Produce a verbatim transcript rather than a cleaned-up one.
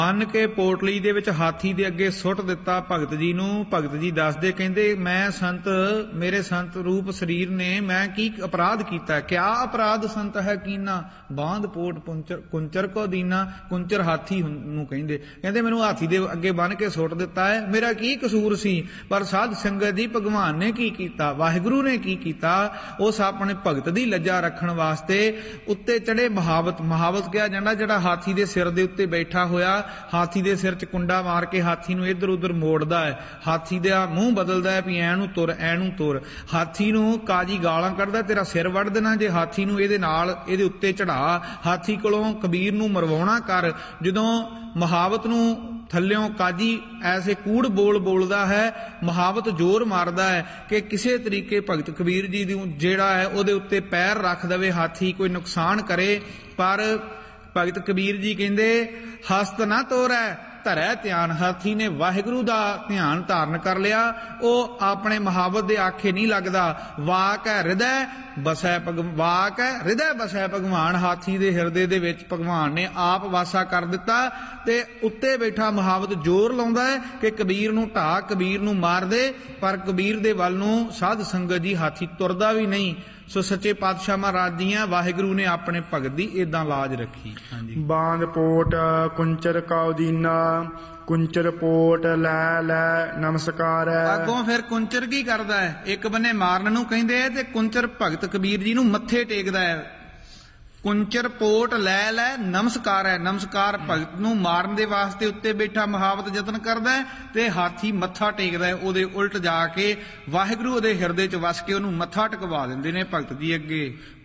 ਬੰਨ ਕੇ ਪੋਟਲੀ ਦੇ ਵਿੱਚ ਹਾਥੀ ਦੇ ਅੱਗੇ ਸੁੱਟ ਦਿੱਤਾ ਭਗਤ ਜੀ ਨੂੰ। ਭਗਤ ਜੀ ਦੱਸਦੇ ਕਹਿੰਦੇ ਮੈਂ ਸੰਤ ਮੇਰੇ ਸੰਤ ਰੂਪ ਸਰੀਰ ਨੇ ਮੈਂ ਕੀ ਅਪਰਾਧ ਕੀਤਾ, ਕਿਆ ਅਪਰਾਧ ਸੰਤ ਹੈ ਕੀਨਾ, ਬਾਂਧ ਪੋਟ ਪੁੰਚਰ ਕੁੰਚਰ ਕੋ ਦੀਨਾ। ਕੁੰਚਰ ਹਾਥੀ ਨੂੰ ਕਹਿੰਦੇ ਕਹਿੰਦੇ ਮੈਨੂੰ ਹਾਥੀ ਦੇ ਅੱਗੇ ਬੰਨ ਕੇ ਸੁੱਟ ਦਿੱਤਾ ਹੈ, ਮੇਰਾ ਕੀ ਕਸੂਰ ਸੀ। ਪਰ ਸਾਧ ਸੰਗਤ ਦੀ ਭਗਵਾਨ ਨੇ ਕੀ ਕੀਤਾ, ਵਾਹਿਗੁਰੂ ਨੇ ਕੀ ਕੀਤਾ, ਉਸ ਆਪਣੇ ਭਗਤ ਦੀ ਲੱਜਾ ਰੱਖਣ ਵਾਸਤੇ ਉੱਤੇ ਚੜੇ ਮਹਾਵਤ। ਮਹਾਵਤ ਕਿਹਾ ਜਾਂਦਾ ਜਿਹੜਾ ਹਾਥੀ ਦੇ ਸਿਰ ਦੇ ਉੱਤੇ ਬੈਠਾ ਹੋਇਆ, ਹਾਥੀ ਦੇ ਸਿਰ ਚ ਕੁੰਡਾ ਮਾਰ ਕੇ ਹਾਥੀ ਨੂੰ ਇੱਧਰ ਉੱਧਰ ਮੋੜਦਾ ਹੈ, ਹਾਥੀ ਦਾ ਮੂੰਹ ਬਦਲਦਾ ਹੈ ਵੀ ਐ ਨੂੰ ਤੁਰ ਐ ਨੂੰ ਤੁਰ। ਹਾਥੀ ਨੂੰ ਕਾਜੀ ਗਾਲਾਂ ਕੱਢਦਾ ਤੇਰਾ ਸਿਰ ਵੱਢ ਦੇਣਾ ਜੇ ਹਾਥੀ ਨੂੰ ਇਹਦੇ ਨਾਲ ਇਹਦੇ ਉੱਤੇ ਚੜਾ, ਹਾਥੀ ਕੋਲੋਂ ਕਬੀਰ ਨੂੰ ਮਰਵਾਉਣਾ ਕਰ। ਜਦੋਂ ਮਹਾਵਤ ਨੂੰ ਥੱਲਿਓਂ ਕਾਜੀ ਐਸੇ ਕੂੜ ਬੋਲ ਬੋਲਦਾ ਹੈ, ਮਹਾਵਤ ਜ਼ੋਰ ਮਾਰਦਾ ਹੈ ਕਿ ਕਿਸੇ ਤਰੀਕੇ ਭਗਤ ਕਬੀਰ ਜੀ ਦੀ ਜਿਹੜਾ ਹੈ ਉਹਦੇ ਉੱਤੇ ਪੈਰ ਰੱਖ ਦੇਵੇ ਹਾਥੀ, ਕੋਈ ਨੁਕਸਾਨ ਕਰੇ। ਪਰ ਭਗਤ ਕਬੀਰ ਜੀ ਕਹਿੰਦੇ ਹਸਤ ਨਾ ਤੋਰੈ ਧਰੈ ਧਿਆਨ। ਹਾਥੀ ਨੇ ਵਾਹਿਗੁਰੂ ਦਾ ਧਿਆਨ ਧਾਰਨ ਕਰ ਲਿਆ, ਉਹ ਆਪਣੇ ਮਹਾਵਤ ਦੇ ਆਖੇ ਨਹੀਂ ਲੱਗਦਾ। ਵਾਕ ਹੈ ਹਿਰਦੈ ਬਸੈ ਭਗ ਵਾਕ ਹੈ ਹਿਰਦੈ ਬਸੈ ਭਗਵਾਨ। ਹਾਥੀ ਦੇ ਹਿਰਦੇ ਦੇ ਵਿੱਚ ਭਗਵਾਨ ਨੇ ਆਪ ਵਾਸਾ ਕਰ ਦਿੱਤਾ ਤੇ ਉੱਤੇ ਬੈਠਾ ਮਹਾਵਤ ਜ਼ੋਰ ਲਾਉਂਦਾ ਹੈ ਕਿ ਕਬੀਰ ਨੂੰ ਢਾ, ਕਬੀਰ ਨੂੰ ਮਾਰ ਦੇ। ਪਰ ਕਬੀਰ ਦੇ ਵੱਲ ਨੂੰ ਸਾਧ ਸੰਗਤ ਜੀ ਹਾਥੀ ਤੁਰਦਾ ਵੀ ਨਹੀਂ। ਸੋ ਸੱਚੇ ਪਾਤਸ਼ਾਹ ਮਹਾਰਾਜ ਦੀਆਂ ਵਾਹਿਗੁਰੂ ਨੇ ਆਪਣੇ ਭਗਤ ਦੀ ਏਦਾਂ ਲਾਜ ਰੱਖੀ। ਹਾਂਜੀ। ਬਾਂਧ ਪੋਟ ਕੁੰਚਰ ਕਉ ਦੀਨਾ, ਕੁੰਚਰ ਪੋਟ ਲੈ ਲੈ ਨਮਸਕਾਰ। ਅੱਗੋਂ ਫਿਰ ਕੁੰਚਰ ਕੀ ਕਰਦਾ ਹੈ, ਇੱਕ ਬੰਨੇ ਮਾਰਨ ਨੂੰ ਕਹਿੰਦੇ ਤੇ ਕੁੰਚਰ ਭਗਤ ਕਬੀਰ ਜੀ ਨੂੰ ਮੱਥੇ ਟੇਕਦਾ ਹੈ। ਕੁੰਚਰ ਪੋਟ ਲੈ ਲੈ ਨਮਸਕਾਰ ਹੈ। ਨਮਸਕਾਰ ਭਗਤ ਨੂੰ ਮਾਰਨ ਦੇ ਵਾਸਤੇ ਉੱਤੇ ਬੈਠਾ ਮਹਾਵਤ ਯਤਨ ਕਰਦਾ ਹੈ ਤੇ ਹਾਥੀ ਮੱਥਾ ਟੇਕਦਾ ਹੈ ਉਹਦੇ ਉਲਟ ਜਾ ਕੇ। ਵਾਹਿਗੁਰੂ ਉਹਦੇ ਹਿਰਦੇ ਚ ਵਸ ਕੇ ਉਹਨੂੰ ਮੱਥਾ ਟਿਕਵਾ ਦਿੰਦੇ ਨੇ ਭਗਤ ਜੀ ਅੱਗੇ।